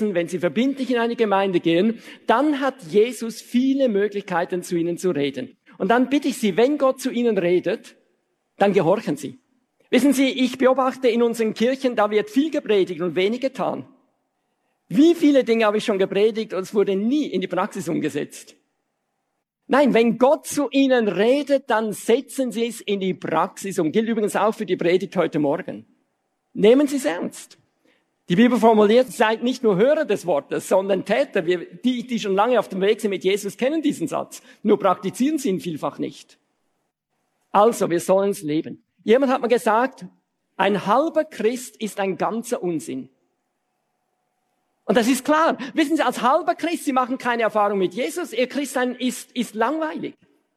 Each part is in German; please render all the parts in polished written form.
lesen, wenn Sie verbindlich in eine Gemeinde gehen, dann hat Jesus viele Möglichkeiten, zu Ihnen zu reden. Und dann bitte ich Sie, wenn Gott zu Ihnen redet, dann gehorchen Sie. Wissen Sie, ich beobachte in unseren Kirchen, da wird viel gepredigt und wenig getan. Wie viele Dinge habe ich schon gepredigt und es wurde nie in die Praxis umgesetzt? Nein, wenn Gott zu Ihnen redet, dann setzen Sie es in die Praxis um. Gilt übrigens auch für die Predigt heute Morgen. Nehmen Sie es ernst. Die Bibel formuliert, seid nicht nur Hörer des Wortes, sondern Täter. Die schon lange auf dem Weg sind mit Jesus, kennen diesen Satz. Nur praktizieren sie ihn vielfach nicht. Also, wir sollen es leben. Jemand hat mir gesagt, ein halber Christ ist ein ganzer Unsinn. Und das ist klar. Wissen Sie, als halber Christ, Sie machen keine Erfahrung mit Jesus. Ihr Christsein ist langweilig.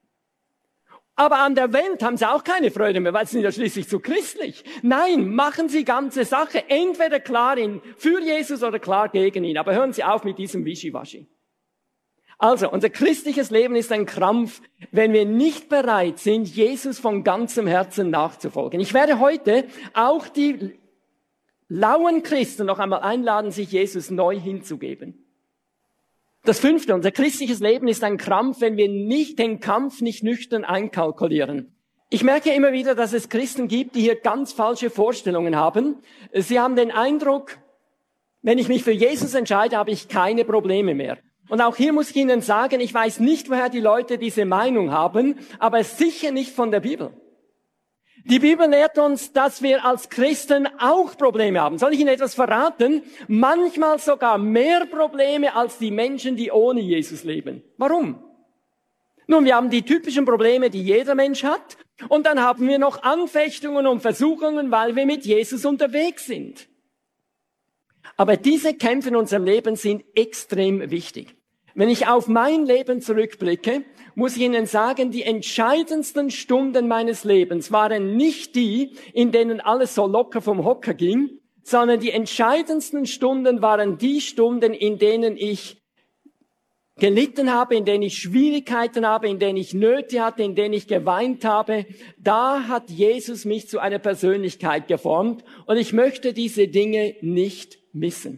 Aber an der Welt haben Sie auch keine Freude mehr, weil Sie sind ja schließlich zu christlich. Nein, machen Sie ganze Sache. Entweder klar für Jesus oder klar gegen ihn. Aber hören Sie auf mit diesem Wischiwaschi. Also, unser christliches Leben ist ein Krampf, wenn wir nicht bereit sind, Jesus von ganzem Herzen nachzufolgen. Ich werde heute auch die lauen Christen noch einmal einladen, sich Jesus neu hinzugeben. Das 5. Unser christliches Leben ist ein Krampf, wenn wir den Kampf nicht nüchtern einkalkulieren. Ich merke immer wieder, dass es Christen gibt, die hier ganz falsche Vorstellungen haben. Sie haben den Eindruck, wenn ich mich für Jesus entscheide, habe ich keine Probleme mehr. Und auch hier muss ich Ihnen sagen, ich weiß nicht, woher die Leute diese Meinung haben, aber sicher nicht von der Bibel. Die Bibel lehrt uns, dass wir als Christen auch Probleme haben. Soll ich Ihnen etwas verraten? Manchmal sogar mehr Probleme als die Menschen, die ohne Jesus leben. Warum? Nun, wir haben die typischen Probleme, die jeder Mensch hat. Und dann haben wir noch Anfechtungen und Versuchungen, weil wir mit Jesus unterwegs sind. Aber diese Kämpfe in unserem Leben sind extrem wichtig. Wenn ich auf mein Leben zurückblicke, muss ich Ihnen sagen, die entscheidendsten Stunden meines Lebens waren nicht die, in denen alles so locker vom Hocker ging, sondern die entscheidendsten Stunden waren die Stunden, in denen ich gelitten habe, in denen ich Schwierigkeiten habe, in denen ich Nöte hatte, in denen ich geweint habe. Da hat Jesus mich zu einer Persönlichkeit geformt und ich möchte diese Dinge nicht missen.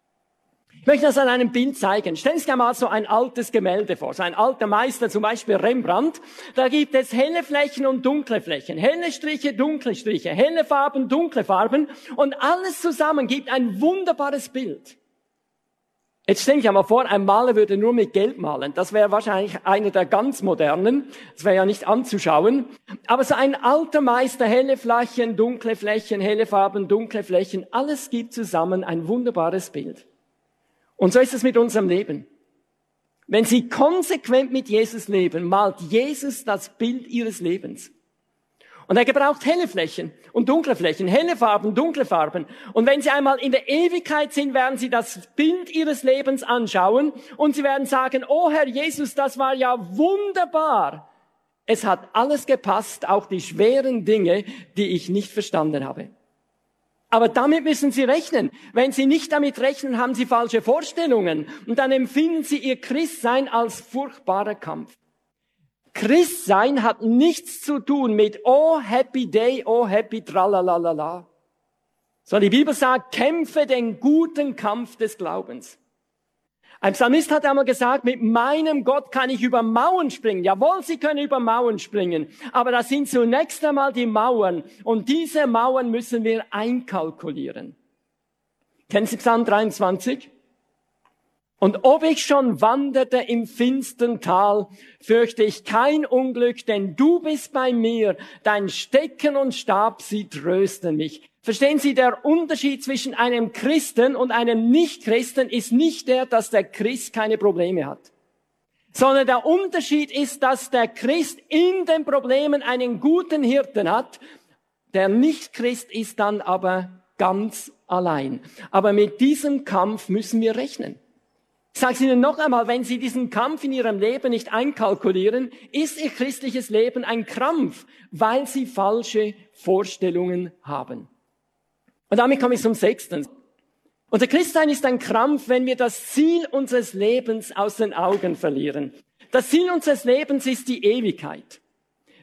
Ich möchte das an einem Bild zeigen. Stellen Sie sich einmal so ein altes Gemälde vor, so ein alter Meister, zum Beispiel Rembrandt. Da gibt es helle Flächen und dunkle Flächen, helle Striche, dunkle Striche, helle Farben, dunkle Farben und alles zusammen gibt ein wunderbares Bild. Jetzt stelle ich einmal vor, ein Maler würde nur mit Gelb malen. Das wäre wahrscheinlich einer der ganz modernen. Das wäre ja nicht anzuschauen. Aber so ein alter Meister, helle Flächen, helle Farben, dunkle Flächen, alles gibt zusammen ein wunderbares Bild. Und so ist es mit unserem Leben. Wenn Sie konsequent mit Jesus leben, malt Jesus das Bild Ihres Lebens. Und er gebraucht helle Flächen und dunkle Flächen, helle Farben, dunkle Farben. Und wenn Sie einmal in der Ewigkeit sind, werden Sie das Bild Ihres Lebens anschauen und Sie werden sagen, oh Herr Jesus, das war ja wunderbar. Es hat alles gepasst, auch die schweren Dinge, die ich nicht verstanden habe. Aber damit müssen Sie rechnen. Wenn Sie nicht damit rechnen, haben Sie falsche Vorstellungen. Und dann empfinden Sie Ihr Christsein als furchtbarer Kampf. Christsein hat nichts zu tun mit oh happy day, oh happy tralalala. Sondern die Bibel sagt, kämpfe den guten Kampf des Glaubens. Ein Psalmist hat einmal gesagt, mit meinem Gott kann ich über Mauern springen. Jawohl, Sie können über Mauern springen. Aber das sind zunächst einmal die Mauern. Und diese Mauern müssen wir einkalkulieren. Kennen Sie Psalm 23? Und ob ich schon wanderte im finstern Tal, fürchte ich kein Unglück, denn du bist bei mir. Dein Stecken und Stab, sie trösten mich. Verstehen Sie, der Unterschied zwischen einem Christen und einem Nichtchristen ist nicht der, dass der Christ keine Probleme hat. Sondern der Unterschied ist, dass der Christ in den Problemen einen guten Hirten hat. Der Nichtchrist ist dann aber ganz allein. Aber mit diesem Kampf müssen wir rechnen. Ich sage es Ihnen noch einmal, wenn Sie diesen Kampf in Ihrem Leben nicht einkalkulieren, ist Ihr christliches Leben ein Krampf, weil Sie falsche Vorstellungen haben. Und damit komme ich zum 6. Unser Christsein ist ein Krampf, wenn wir das Ziel unseres Lebens aus den Augen verlieren. Das Ziel unseres Lebens ist die Ewigkeit.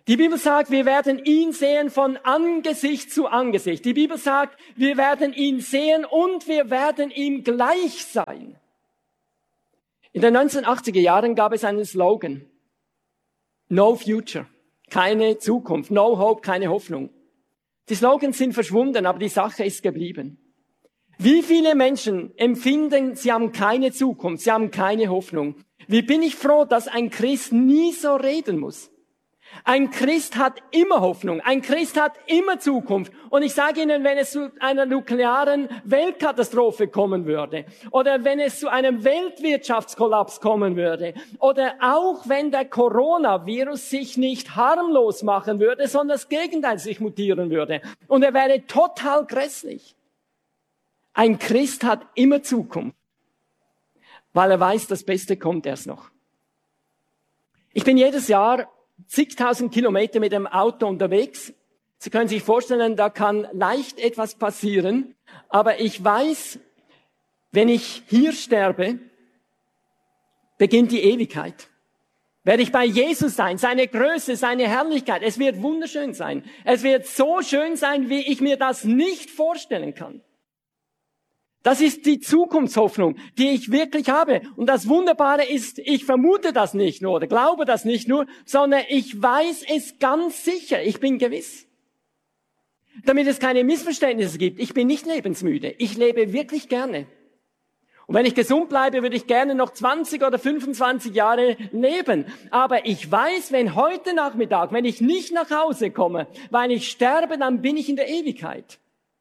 Die Bibel sagt, wir werden ihn sehen von Angesicht zu Angesicht. Die Bibel sagt, wir werden ihn sehen und wir werden ihm gleich sein. In den 1980er Jahren gab es einen Slogan. No future. Keine Zukunft. No hope, keine Hoffnung. Die Slogans sind verschwunden, aber die Sache ist geblieben. Wie viele Menschen empfinden, sie haben keine Zukunft, sie haben keine Hoffnung. Wie bin ich froh, dass ein Christ nie so reden muss. Ein Christ hat immer Hoffnung. Ein Christ hat immer Zukunft. Und ich sage Ihnen, wenn es zu einer nuklearen Weltkatastrophe kommen würde oder wenn es zu einem Weltwirtschaftskollaps kommen würde oder auch wenn der Coronavirus sich nicht harmlos machen würde, sondern das Gegenteil sich mutieren würde und er wäre total grässlich. Ein Christ hat immer Zukunft, weil er weiß, das Beste kommt erst noch. Ich bin jedes Jahr zigtausend Kilometer mit dem Auto unterwegs. Sie können sich vorstellen, da kann leicht etwas passieren. Aber ich weiß, wenn ich hier sterbe, beginnt die Ewigkeit. Werde ich bei Jesus sein, seine Größe, seine Herrlichkeit. Es wird wunderschön sein. Es wird so schön sein, wie ich mir das nicht vorstellen kann. Das ist die Zukunftshoffnung, die ich wirklich habe. Und das Wunderbare ist, ich vermute das nicht nur oder glaube das nicht nur, sondern ich weiß es ganz sicher. Ich bin gewiss. Damit es keine Missverständnisse gibt. Ich bin nicht lebensmüde. Ich lebe wirklich gerne. Und wenn ich gesund bleibe, würde ich gerne noch 20 oder 25 Jahre leben. Aber ich weiß, wenn heute Nachmittag, wenn ich nicht nach Hause komme, weil ich sterbe, dann bin ich in der Ewigkeit.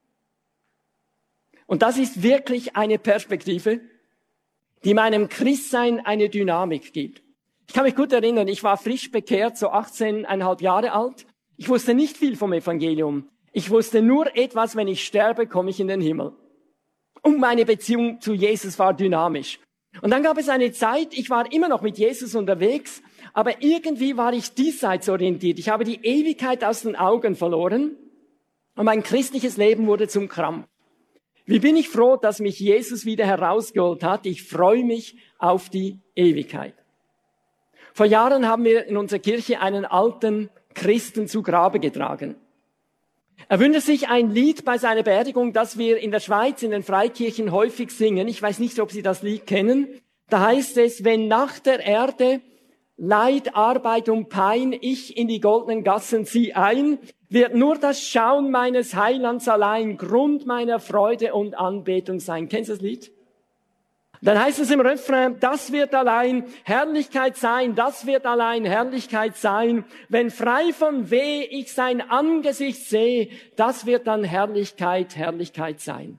Und das ist wirklich eine Perspektive, die meinem Christsein eine Dynamik gibt. Ich kann mich gut erinnern, ich war frisch bekehrt, so 18,5 Jahre alt. Ich wusste nicht viel vom Evangelium. Ich wusste nur etwas, wenn ich sterbe, komme ich in den Himmel. Und meine Beziehung zu Jesus war dynamisch. Und dann gab es eine Zeit, ich war immer noch mit Jesus unterwegs, aber irgendwie war ich diesseits orientiert. Ich habe die Ewigkeit aus den Augen verloren und mein christliches Leben wurde zum Krampf. Wie bin ich froh, dass mich Jesus wieder herausgeholt hat. Ich freue mich auf die Ewigkeit. Vor Jahren haben wir in unserer Kirche einen alten Christen zu Grabe getragen. Er wünschte sich ein Lied bei seiner Beerdigung, das wir in der Schweiz in den Freikirchen häufig singen. Ich weiß nicht, ob Sie das Lied kennen. Da heißt es, wenn nach der Erde Leid, Arbeit und Pein ich in die goldenen Gassen zieh ein, wird nur das Schauen meines Heilands allein Grund meiner Freude und Anbetung sein. Kennst du das Lied? Dann heißt es im Refrain, das wird allein Herrlichkeit sein, das wird allein Herrlichkeit sein. Wenn frei von Weh ich sein Angesicht sehe, das wird dann Herrlichkeit, Herrlichkeit sein.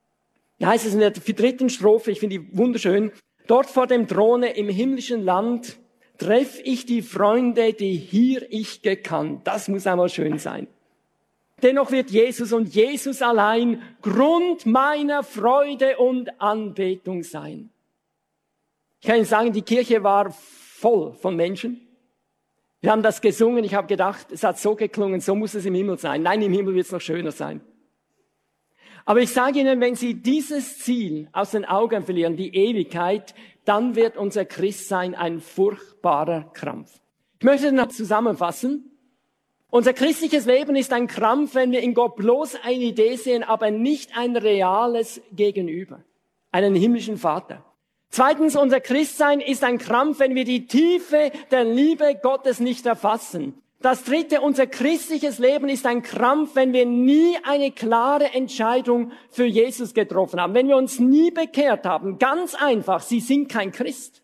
Da heißt es in der 3. Strophe, ich finde die wunderschön, dort vor dem Throne im himmlischen Land treff ich die Freunde, die hier ich gekannt. Das muss einmal schön sein. Dennoch wird Jesus und Jesus allein Grund meiner Freude und Anbetung sein. Ich kann Ihnen sagen, die Kirche war voll von Menschen. Wir haben das gesungen, ich habe gedacht, es hat so geklungen, so muss es im Himmel sein. Nein, im Himmel wird es noch schöner sein. Aber ich sage Ihnen, wenn Sie dieses Ziel aus den Augen verlieren, die Ewigkeit, dann wird unser Christsein ein furchtbarer Krampf. Ich möchte noch zusammenfassen. Unser christliches Leben ist ein Krampf, wenn wir in Gott bloß eine Idee sehen, aber nicht ein reales Gegenüber, einen himmlischen Vater. Zweitens, unser Christsein ist ein Krampf, wenn wir die Tiefe der Liebe Gottes nicht erfassen. Das dritte, unser christliches Leben ist ein Krampf, wenn wir nie eine klare Entscheidung für Jesus getroffen haben, wenn wir uns nie bekehrt haben. Ganz einfach, Sie sind kein Christ.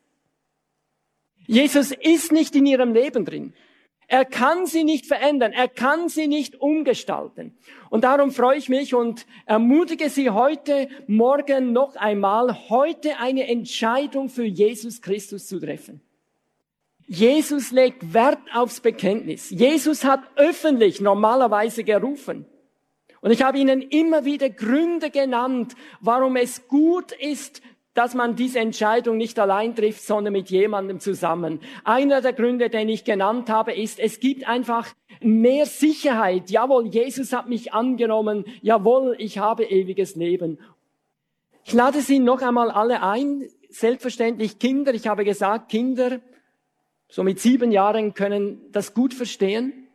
Jesus ist nicht in Ihrem Leben drin. Er kann Sie nicht verändern, er kann Sie nicht umgestalten. Und darum freue ich mich und ermutige Sie heute, morgen noch einmal, heute eine Entscheidung für Jesus Christus zu treffen. Jesus legt Wert aufs Bekenntnis. Jesus hat öffentlich normalerweise gerufen. Und ich habe Ihnen immer wieder Gründe genannt, warum es gut ist, dass man diese Entscheidung nicht allein trifft, sondern mit jemandem zusammen. Einer der Gründe, den ich genannt habe, ist, es gibt einfach mehr Sicherheit. Jawohl, Jesus hat mich angenommen. Jawohl, ich habe ewiges Leben. Ich lade Sie noch einmal alle ein. Selbstverständlich Kinder. Ich habe gesagt, Kinder so mit 7 Jahren können das gut verstehen.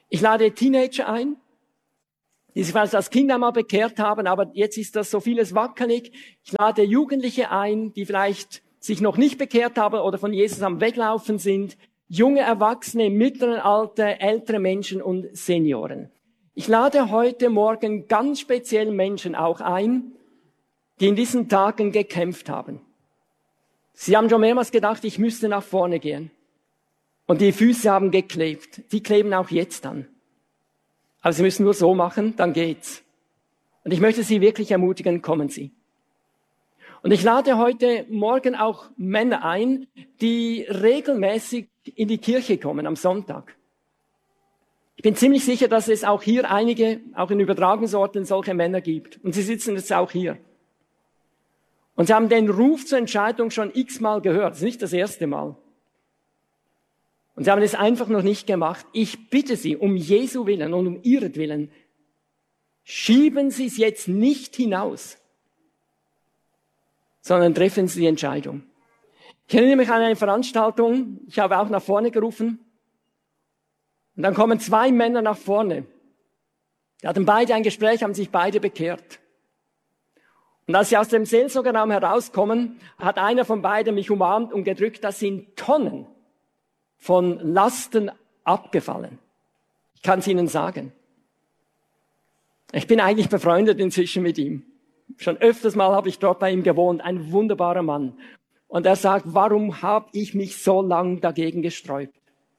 Ich lade Teenager ein, die sich vielleicht als Kind einmal bekehrt haben, aber jetzt ist das so vieles wackelig. Ich lade Jugendliche ein, die vielleicht sich noch nicht bekehrt haben oder von Jesus am Weglaufen sind. Junge Erwachsene im mittleren Alter, ältere Menschen und Senioren. Ich lade heute Morgen ganz speziell Menschen auch ein, die in diesen Tagen gekämpft haben. Sie haben schon mehrmals gedacht, ich müsste nach vorne gehen. Und die Füße haben geklebt. Die kleben auch jetzt an. Aber Sie müssen nur so machen, dann geht's. Und ich möchte Sie wirklich ermutigen, kommen Sie. Und ich lade heute Morgen auch Männer ein, die regelmäßig in die Kirche kommen am Sonntag. Ich bin ziemlich sicher, dass es auch hier einige, auch in Übertragungsorten, solche Männer gibt. Und sie sitzen jetzt auch hier. Und sie haben den Ruf zur Entscheidung schon x-mal gehört. Das ist nicht das erste Mal. Und sie haben es einfach noch nicht gemacht. Ich bitte Sie, um Jesu Willen und um Ihretwillen, schieben Sie es jetzt nicht hinaus, sondern treffen Sie die Entscheidung. Ich erinnere mich an eine Veranstaltung, ich habe auch nach vorne gerufen. Und dann kommen 2 Männer nach vorne. Die hatten beide ein Gespräch, haben sich beide bekehrt. Und als sie aus dem Seelsorgerraum herauskommen, hat einer von beiden mich umarmt und gedrückt, das sind Tonnen von Lasten abgefallen. Ich kann es Ihnen sagen. Ich bin eigentlich befreundet inzwischen mit ihm. Schon öfters mal habe ich dort bei ihm gewohnt, ein wunderbarer Mann. Und er sagt, warum habe ich mich so lang dagegen gesträubt?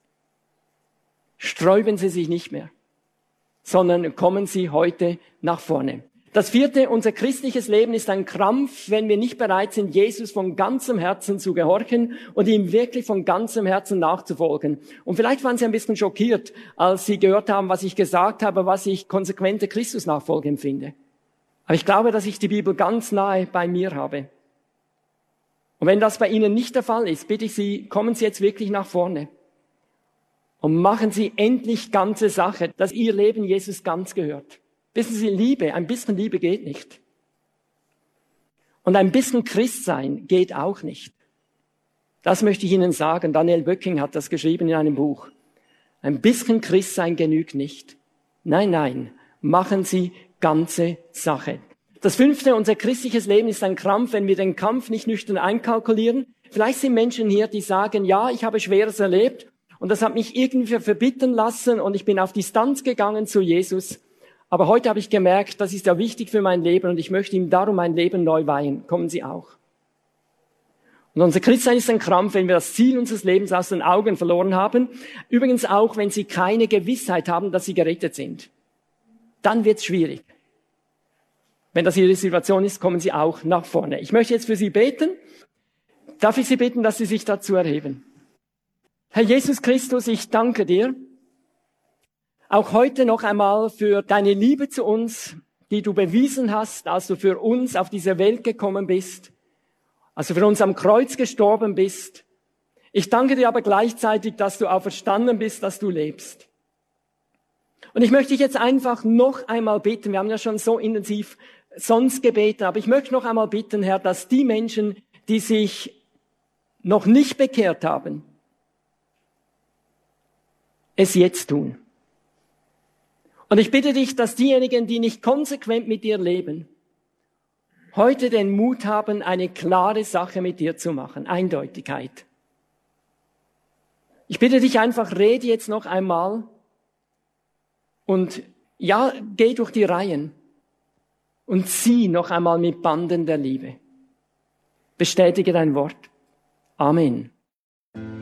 Sträuben Sie sich nicht mehr, sondern kommen Sie heute nach vorne. Das 4., unser christliches Leben ist ein Krampf, wenn wir nicht bereit sind, Jesus von ganzem Herzen zu gehorchen und ihm wirklich von ganzem Herzen nachzufolgen. Und vielleicht waren Sie ein bisschen schockiert, als Sie gehört haben, was ich gesagt habe, was ich konsequente Christusnachfolge empfinde. Aber ich glaube, dass ich die Bibel ganz nahe bei mir habe. Und wenn das bei Ihnen nicht der Fall ist, bitte ich Sie, kommen Sie jetzt wirklich nach vorne. Und machen Sie endlich ganze Sache, dass Ihr Leben Jesus ganz gehört. Wissen Sie, Liebe, ein bisschen Liebe geht nicht. Und ein bisschen Christsein geht auch nicht. Das möchte ich Ihnen sagen. Daniel Böcking hat das geschrieben in einem Buch. Ein bisschen Christsein genügt nicht. Nein, nein, machen Sie ganze Sache. Das 5., unser christliches Leben ist ein Krampf, wenn wir den Kampf nicht nüchtern einkalkulieren. Vielleicht sind Menschen hier, die sagen, ja, ich habe Schweres erlebt und das hat mich irgendwie verbittern lassen und ich bin auf Distanz gegangen zu Jesus. Aber heute habe ich gemerkt, das ist ja wichtig für mein Leben und ich möchte ihm darum mein Leben neu weihen. Kommen Sie auch. Und unser Christsein ist ein Krampf, wenn wir das Ziel unseres Lebens aus den Augen verloren haben. Übrigens auch, wenn Sie keine Gewissheit haben, dass Sie gerettet sind. Dann wird es schwierig. Wenn das Ihre Situation ist, kommen Sie auch nach vorne. Ich möchte jetzt für Sie beten. Darf ich Sie bitten, dass Sie sich dazu erheben? Herr Jesus Christus, ich danke dir. Auch heute noch einmal für deine Liebe zu uns, die du bewiesen hast, als du für uns auf diese Welt gekommen bist, als du für uns am Kreuz gestorben bist. Ich danke dir aber gleichzeitig, dass du auferstanden bist, dass du lebst. Und ich möchte dich jetzt einfach noch einmal bitten, wir haben ja schon so intensiv sonst gebeten, aber ich möchte noch einmal bitten, Herr, dass die Menschen, die sich noch nicht bekehrt haben, es jetzt tun. Und ich bitte dich, dass diejenigen, die nicht konsequent mit dir leben, heute den Mut haben, eine klare Sache mit dir zu machen. Eindeutigkeit. Ich bitte dich einfach, rede jetzt noch einmal und ja, geh durch die Reihen und zieh noch einmal mit Banden der Liebe. Bestätige dein Wort. Amen.